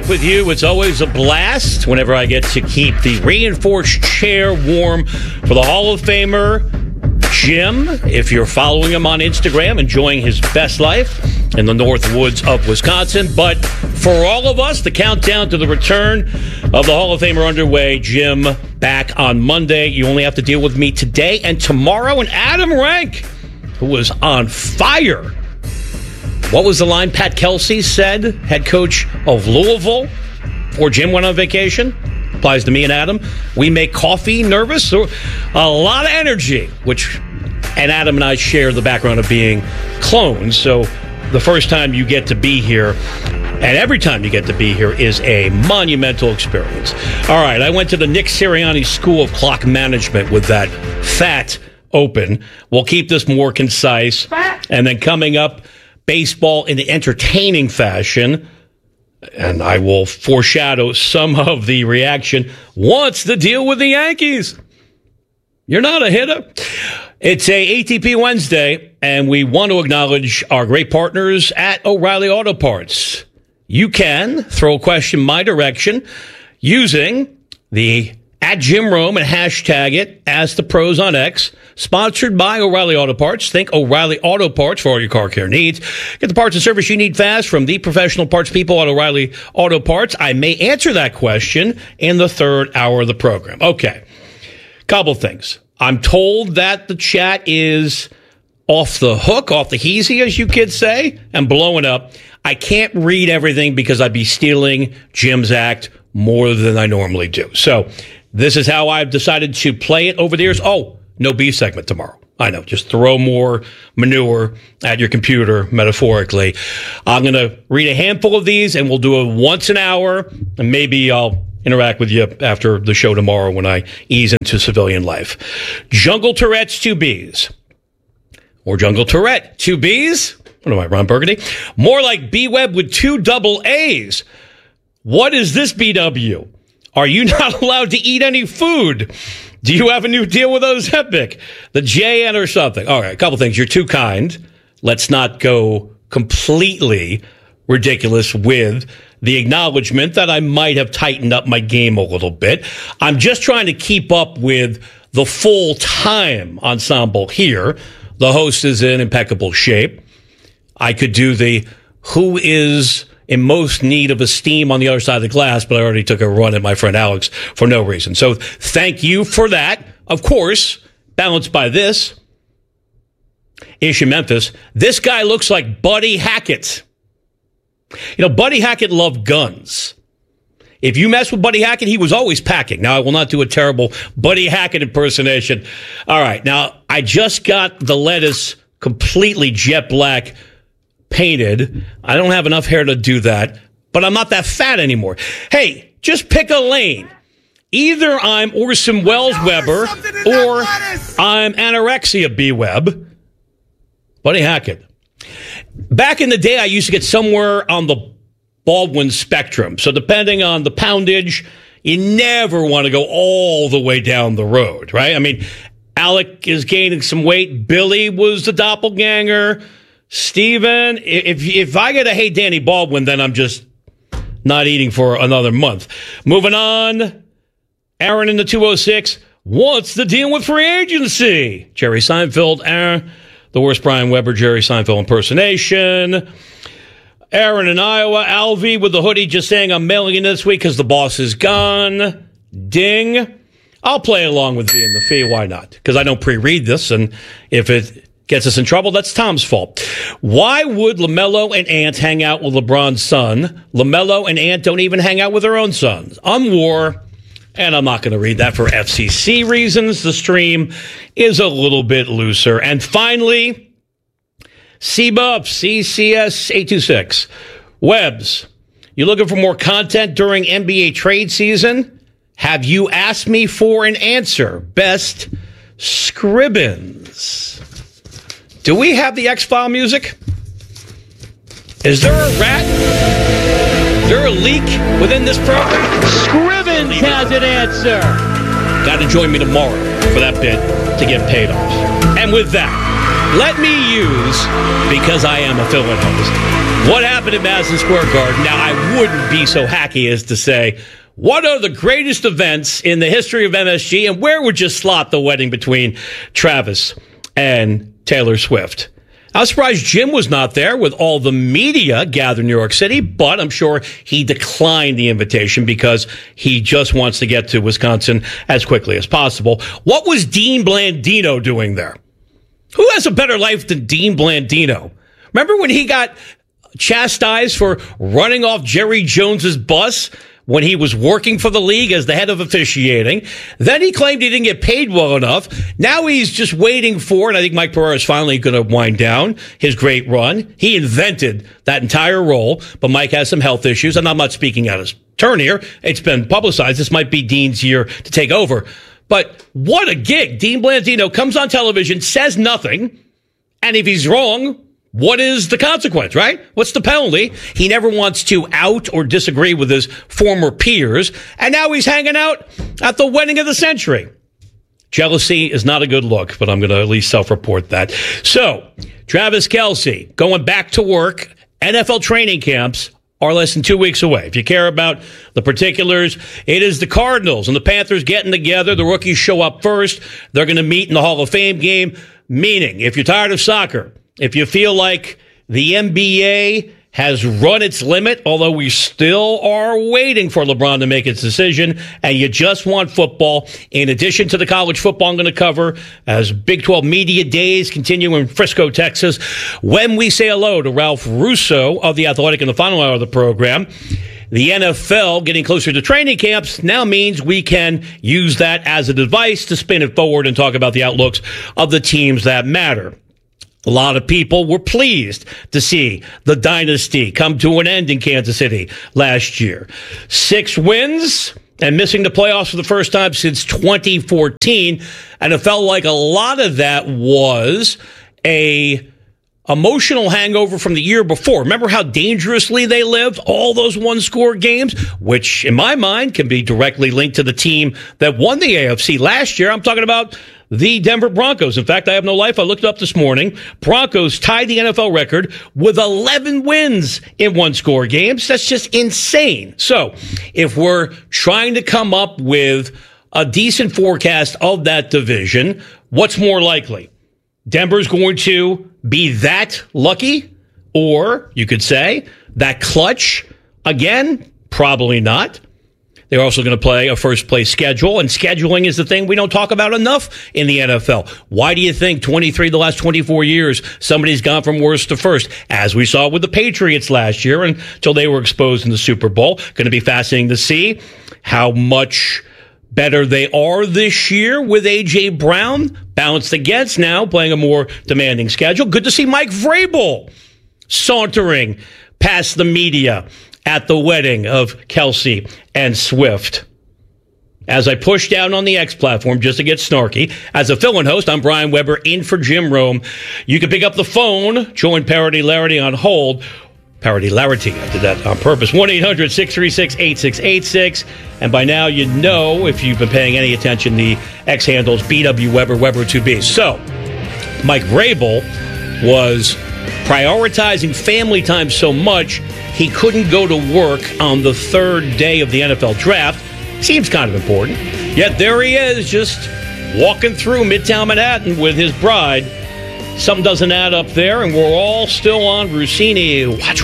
back with you. It's always a blast whenever I get to keep the reinforced chair warm for the Hall of Famer, Jim. If you're following him on Instagram, enjoying his best life in the North Woods of Wisconsin. But for all of us, the countdown to the return of the Hall of Famer underway. Jim back on Monday. You only have to deal with me today and tomorrow. And Adam Rank, who was on fire. What was the line Pat Kelsey said, head coach of Louisville, before Jim went on vacation? Applies to me and Adam. We make coffee nervous. A lot of energy, and Adam and I share the background of being clones. So the first time you get to be here, and every time you get to be here, is a monumental experience. All right, I went to the Nick Sirianni School of Clock Management with that fat open. We'll keep this more concise. And then coming up, baseball in the entertaining fashion, and I will foreshadow some of the reaction. What's the deal with the Yankees? You're not a hitter. It's a ATP Wednesday, and we want to acknowledge our great partners at O'Reilly Auto Parts. You can throw a question my direction using the @JimRome and hashtag it Ask the Pros on X. Sponsored by O'Reilly Auto Parts. Think O'Reilly Auto Parts for all your car care needs. Get the parts and service you need fast from the professional parts people at O'Reilly Auto Parts. I may answer that question in the third hour of the program. Okay. Couple things. I'm told that the chat is off the hook, off the heezy, as you kids say, and blowing up. I can't read everything because I'd be stealing Jim's act more than I normally do. So this is how I've decided to play it over the years. Oh, no B segment tomorrow. I know. Just throw more manure at your computer, metaphorically. I'm going to read a handful of these, and we'll do it once an hour, and maybe I'll interact with you after the show tomorrow when I ease into civilian life. Jungle Tourette's 2 Bs. Or Jungle Tourette 2 Bs. What am I, Ron Burgundy? More like B-Web with 2 double A's. What is this, BW? Are you not allowed to eat any food? Do you have a new deal with Ozempic? The JN or something? All right, a couple things. You're too kind. Let's not go completely ridiculous with the acknowledgement that I might have tightened up my game a little bit. I'm just trying to keep up with the full-time ensemble here. The host is in impeccable shape. I could do the who is in most need of esteem on the other side of the glass, but I already took a run at my friend Alex for no reason. So thank you for that. Of course, balanced by this. Ish in Memphis. This guy looks like Buddy Hackett. You know, Buddy Hackett loved guns. If you mess with Buddy Hackett, he was always packing. Now, I will not do a terrible Buddy Hackett impersonation. All right. Now, I just got the lettuce completely jet black painted. I don't have enough hair to do that, but I'm not that fat anymore. Hey, just pick a lane. Either I'm Orson Welles Weber or I'm anorexia B-Web. Buddy Hackett. Back in the day, I used to get somewhere on the Baldwin spectrum. So depending on the poundage, you never want to go all the way down the road, right? I mean, Alec is gaining some weight. Billy was the doppelganger. Steven, if I get a hey Danny Baldwin, then I'm just not eating for another month. Moving on. Aaron in the 206. What's the deal with free agency? Jerry Seinfeld. The worst Brian Weber, Jerry Seinfeld impersonation. Aaron in Iowa. Alvy with the hoodie just saying I'm mailing in this week because the boss is gone. Ding. I'll play along with V and the Fee. Why not? Because I don't pre-read this, and if it gets us in trouble, that's Tom's fault. Why would LaMelo and Ant hang out with LeBron's son? LaMelo and Ant don't even hang out with their own sons. War, and I'm not going to read that for FCC reasons. The stream is a little bit looser. And finally, CBUF, CCS826. Webbs, you looking for more content during NBA trade season? Have you asked me for an answer? Best Scribbins. Do we have the X-File music? Is there a rat? Is there a leak within this program? Scribbins has an answer. Got to join me tomorrow for that bit to get paid off. And with that, let me use, because I am a fill-in host, what happened at Madison Square Garden. Now, I wouldn't be so hacky as to say, what are the greatest events in the history of MSG, and where would you slot the wedding between Travis and Taylor Swift? I was surprised Jim was not there with all the media gathered in New York City, but I'm sure he declined the invitation because he just wants to get to Wisconsin as quickly as possible. What was Dean Blandino doing there? Who has a better life than Dean Blandino? Remember when he got chastised for running off Jerry Jones's bus when he was working for the league as the head of officiating? Then he claimed he didn't get paid well enough. Now he's just waiting for, and I think Mike Pereira is finally going to wind down his great run. He invented that entire role, but Mike has some health issues, and I'm not speaking out of turn here. It's been publicized. This might be Dean's year to take over. But what a gig. Dean Blandino comes on television, says nothing, and if he's wrong, what is the consequence, right? What's the penalty? He never wants to out or disagree with his former peers, and now he's hanging out at the wedding of the century. Jealousy is not a good look, but I'm going to at least self-report that. So, Travis Kelce going back to work. NFL training camps are less than 2 weeks away. If you care about the particulars, it is the Cardinals and the Panthers getting together. The rookies show up first. They're going to meet in the Hall of Fame game, meaning if you're tired of soccer, if you feel like the NBA has run its limit, although we still are waiting for LeBron to make its decision, and you just want football, in addition to the college football I'm going to cover, as Big 12 Media Days continue in Frisco, Texas, when we say hello to Ralph Russo of The Athletic in the final hour of the program, the NFL getting closer to training camps now means we can use that as a device to spin it forward and talk about the outlooks of the teams that matter. A lot of people were pleased to see the dynasty come to an end in Kansas City last year. 6 wins and missing the playoffs for the first time since 2014. And it felt like a lot of that was a emotional hangover from the year before. Remember how dangerously they lived? All those one-score games, which in my mind can be directly linked to the team that won the AFC last year. I'm talking about the Denver Broncos. In fact, I have no life. I looked it up this morning. Broncos tied the NFL record with 11 wins in one-score games. That's just insane. So if we're trying to come up with a decent forecast of that division, what's more likely? Denver's going to be that lucky? Or you could say that clutch? Again, probably not. They're also going to play a first-place schedule, and scheduling is the thing we don't talk about enough in the NFL. Why do you think 23 of the last 24 years somebody's gone from worst to first, as we saw with the Patriots last year until they were exposed in the Super Bowl? Going to be fascinating to see how much better they are this year with A.J. Brown, balanced against now playing a more demanding schedule. Good to see Mike Vrabel sauntering past the media at the wedding of Kelce and Swift. As I push down on the X platform, just to get snarky, as a fill-in host, I'm Brian Weber in for Jim Rome. You can pick up the phone, join Parody Larity on hold. Parody Larity, I did that on purpose. 1-800-636-8686. And by now, you know, if you've been paying any attention, the X handle's BW Weber, Weber2B. So, Mike Vrabel was prioritizing family time so much he couldn't go to work on the third day of the NFL draft. Seems kind of important. Yet there he is, just walking through Midtown Manhattan with his bride. Something doesn't add up there, and we're all still on Rossini. Watch.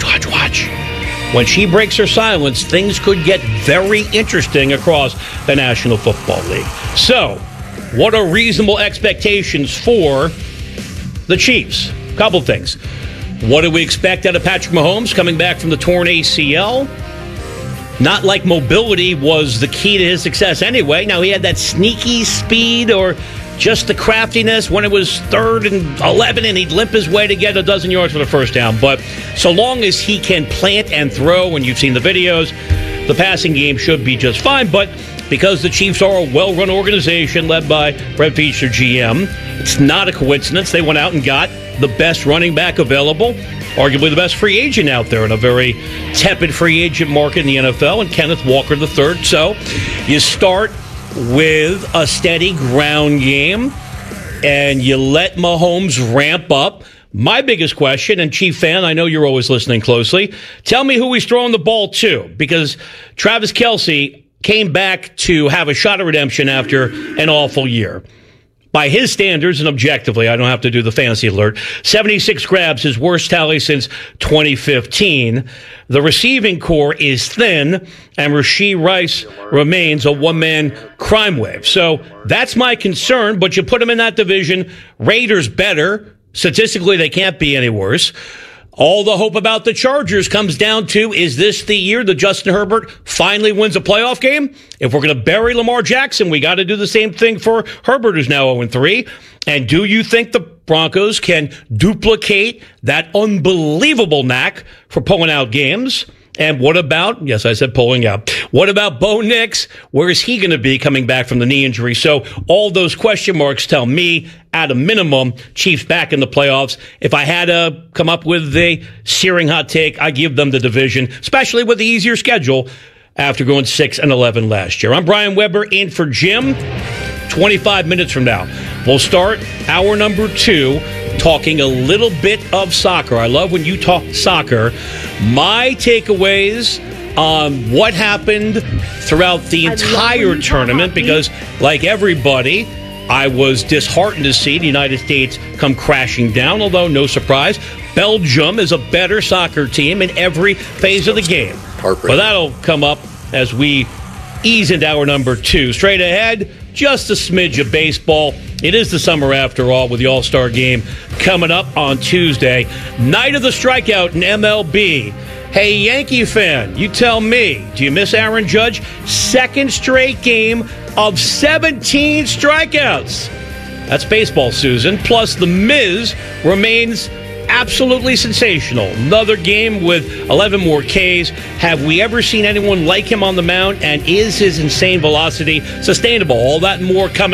When she breaks her silence, things could get very interesting across the National Football League. So, what are reasonable expectations for the Chiefs? Couple things. What do we expect out of Patrick Mahomes coming back from the torn ACL? Not like mobility was the key to his success anyway. Now, he had that sneaky speed or just the craftiness when it was 3rd and 11 and he'd limp his way to get a dozen yards for the first down. But so long as he can plant and throw, and you've seen the videos, the passing game should be just fine. But because the Chiefs are a well-run organization led by Brett Veach, their GM, it's not a coincidence they went out and got the best running back available, arguably the best free agent out there in a very tepid free agent market in the NFL, and Kenneth Walker III. So you start with a steady ground game. and you let Mahomes ramp up. My biggest question, and Chief fan, I know you're always listening closely, tell me who he's throwing the ball to, because Travis Kelce came back to have a shot at redemption after an awful year. By his standards and objectively, I don't have to do the fantasy alert, 76 grabs, his worst tally since 2015. The receiving core is thin, and Rashee Rice remains a one-man crime wave. So that's my concern, but you put him in that division, Raiders better. Statistically, they can't be any worse. All the hope about the Chargers comes down to, is this the year that Justin Herbert finally wins a playoff game? If we're going to bury Lamar Jackson, we got to do the same thing for Herbert, who's now 0-3. And do you think the Broncos can duplicate that unbelievable knack for pulling out games? And what about, yes, I said pulling out. What about Bo Nix? Where is he going to be coming back from the knee injury? So all those question marks tell me, at a minimum, Chiefs back in the playoffs. If I had to come up with a searing hot take, I give them the division, especially with the easier schedule after going 6-11 last year. I'm Brian Weber in for Jim. 25 minutes from now, we'll start hour number 2 talking a little bit of soccer. I love when you talk soccer. My takeaways on what happened throughout the entire tournament, because like everybody, I was disheartened to see the United States come crashing down, although no surprise, Belgium is a better soccer team in every phase of the game. But that'll come up as we ease into hour number 2. Straight ahead, just a smidge of baseball. It is the summer after all, with the All-Star game coming up on Tuesday. Night of the strikeout in MLB. Hey, Yankee fan, you tell me, do you miss Aaron Judge? Second straight game of 17 strikeouts. That's baseball, Susan. Plus, The Miz remains absolutely sensational. Another game with 11 more Ks. Have we ever seen anyone like him on the mound? And is his insane velocity sustainable? All that and more coming